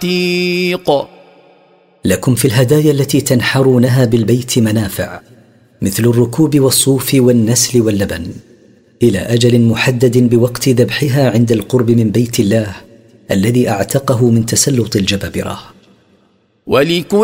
عتيق. لكم في الهدايا التي تنحرونها بالبيت منافع، مثل الركوب والصوف والنسل واللبن، إلى أجل محدد بوقت ذبحها عند القرب من بيت الله الذي أعتقه من تسلط الجبابرة. ولكل